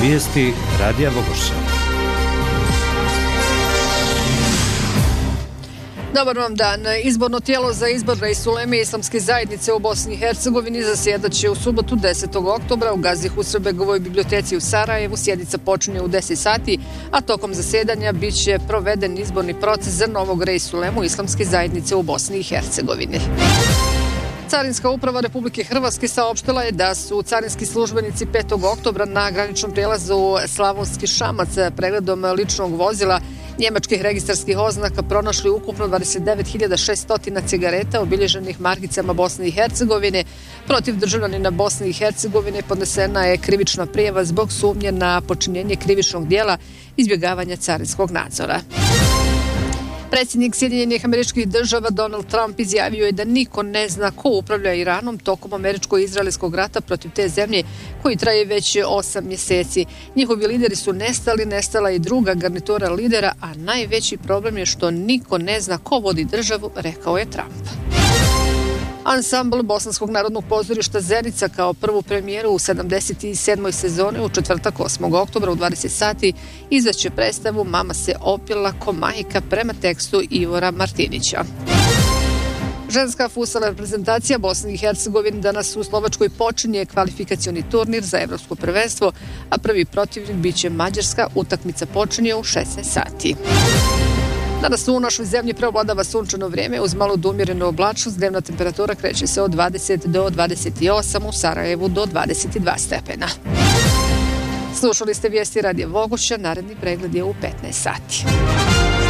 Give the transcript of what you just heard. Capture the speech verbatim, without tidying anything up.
Vijesti Radija Vogošća. Dobar vam dan. Izborno tijelo za izbor Rejsuleme islamske zajednice u Bosni i Hercegovini zasjedat će u subotu desetog oktobra u Gazi Husrebegovoj biblioteci u Sarajevu. Sjednica počinje u deset sati, a tokom zasjedanja bit će proveden izborni proces za novog Rejsulemu islamske zajednice u Bosni i Hercegovini. Carinska uprava Republike Hrvatske saopštila je da su carinski službenici petog oktobra na graničnom prijelazu Slavonski Šamac pregledom ličnog vozila njemačkih registarskih oznaka pronašli ukupno dvadeset devet hiljada šesto cigareta obilježenih markicama Bosne i Hercegovine. Protiv državljanina Bosne i Hercegovine podnesena je krivična prijava zbog sumnje na počinjenje krivičnog djela izbjegavanja carinskog nadzora. Predsjednik Sjedinjenih Američkih Država Donald Trump izjavio je da niko ne zna ko upravlja Iranom tokom američko-izraelskog rata protiv te zemlje koji traje već osam mjeseci. Njihovi lideri su nestali, nestala i druga garnitura lidera, a najveći problem je što niko ne zna ko vodi državu, rekao je Trump. Ansambl Bosanskog narodnog pozorišta Zenica kao prvu premijeru u sedamdeset sedmoj sezoni u četvrtak osmog oktobra u dvadeset sati izveće predstavu Mama se opila ko majka prema tekstu Ivora Martinića. Ženska futsal reprezentacija Bosne i Hercegovine danas u Slovačkoj počinje kvalifikacioni turnir za evropsko prvenstvo, a prvi protivnik biće Mađarska. Utakmica počinje u šesnaest sati. Danas u našoj zemlji preovladava sunčano vrijeme uz malo umjerenu oblačnost. Dnevna temperatura kreće se od dvadeset do dvadeset osam, u Sarajevu do dvadeset dva stepena. Slušali ste vijesti Radija Vogošća, naredni pregled je u petnaest sati.